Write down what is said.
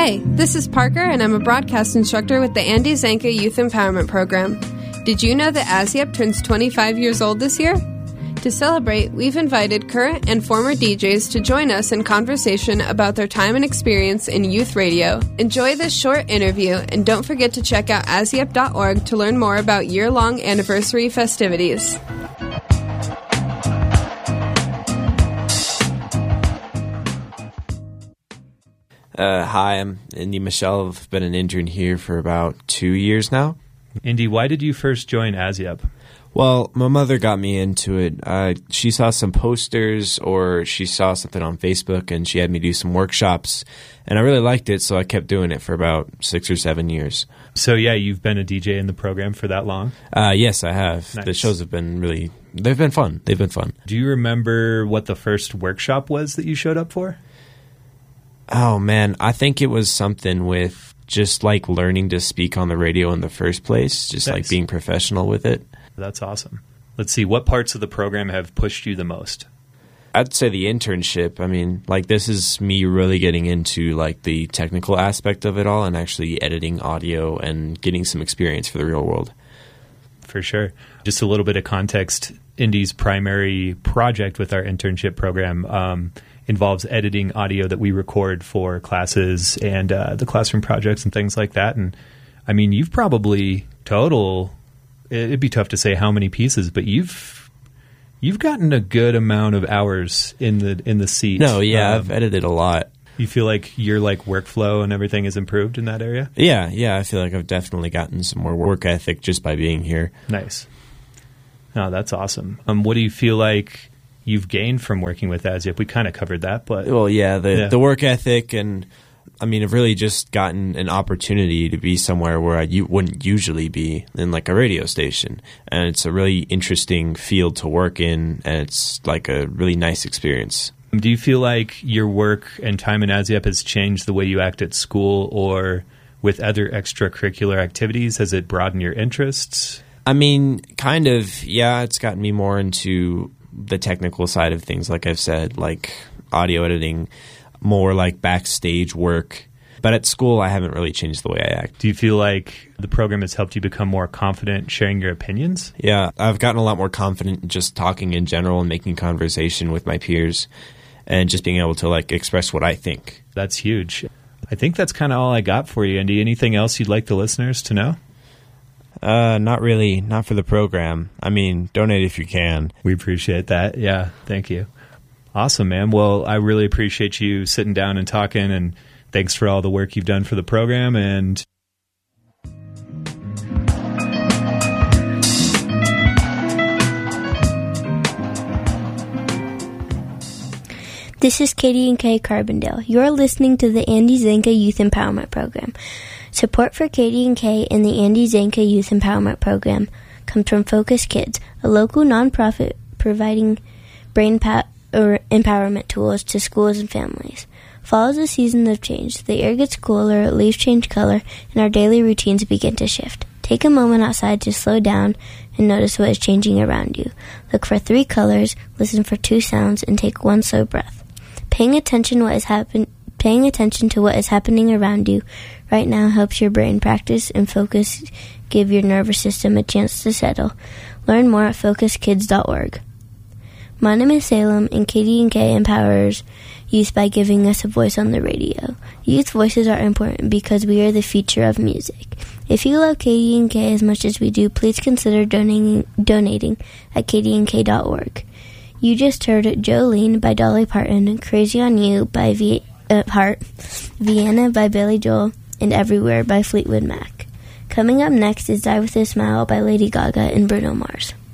Hey, this is Parker, and I'm a broadcast instructor with the Andy Zanka Youth Empowerment Program. Did you know that ASYEP turns 25 years old this year? To celebrate, we've invited current and former DJs to join us in conversation about their time and experience in youth radio. Enjoy this short interview, and don't forget to check out asyep.org to learn more about year-long anniversary festivities. Hi, I'm Indy Michelle. I've been an intern here for about 2 years now. Indy, why did you first join ASYEP? Well, my mother got me into it. She saw some posters or she saw something on Facebook and she had me do some workshops. And I really liked it, so I kept doing it for about 6 or 7 years. So, yeah, you've been a DJ in the program for that long? Yes, I have. Nice. The shows have been they've been fun. They've been fun. Do you remember what the first workshop was that you showed up for? Oh, man, I think it was something with just like learning to speak on the radio in the first place, just like being professional with it. That's awesome. Let's see, what parts of the program have pushed you the most? I'd say the internship. I mean, like this is me really getting into like the technical aspect of it all and actually editing audio and getting some experience for the real world. For sure. Just a little bit of context, Indy's primary project with our internship program involves editing audio that we record for classes and the classroom projects and things like that. And I mean, you've probably it'd be tough to say how many pieces, but you've gotten a good amount of hours in the seat. No, yeah, I've edited a lot. You feel like your workflow and everything has improved in that area? Yeah, I feel like I've definitely gotten some more work ethic just by being here. Nice. Oh, that's awesome. What do you feel like you've gained from working with ASYEP? We kind of covered that, but... Well, yeah, the work ethic, and I mean, I've really just gotten an opportunity to be somewhere where I wouldn't usually be, in like a radio station. And it's a really interesting field to work in, and it's like a really nice experience. Do you feel like your work and time in ASYEP has changed the way you act at school or with other extracurricular activities? Has it broadened your interests? I mean, kind of, yeah, it's gotten me more into the technical side of things, like I've said, like audio editing, more like backstage work. But at school, I haven't really changed the way I act. Do you feel like the program has helped you become more confident sharing your opinions? Yeah, I've gotten a lot more confident just talking in general and making conversation with my peers and just being able to like express what I think. That's huge. I think that's kind of all I got for you, Andy. Anything else you'd like the listeners to know? Not really. Not for the program. I mean, donate if you can. We appreciate that. Yeah, thank you. Awesome, man. Well, I really appreciate you sitting down and talking, and thanks for all the work you've done for the program. And this is Katie and Kay Carbondale. You're listening to the Andy Zanka Youth Empowerment Program. Support for Katie and Kay and the Andy Zanka Youth Empowerment Program comes from Focus Kids, a local nonprofit providing brain empowerment tools to schools and families. Fall is a season of change. The air gets cooler, leaves change color, and our daily routines begin to shift. Take a moment outside to slow down and notice what is changing around you. Look for 3 colors, listen for 2 sounds, and take 1 slow breath. Paying attention to what is happening around you right now helps your brain practice and focus, give your nervous system a chance to settle. Learn more at focuskids.org. My name is Salem, and Katie and Kay empowers youth by giving us a voice on the radio. Youth voices are important because we are the future of music. If you love Katie and Kay as much as we do, please consider donating at katieandkay.org. You just heard Jolene by Dolly Parton, Crazy on You by Heart, Vienna by Billy Joel, and Everywhere by Fleetwood Mac. Coming up next is Die With a Smile by Lady Gaga and Bruno Mars.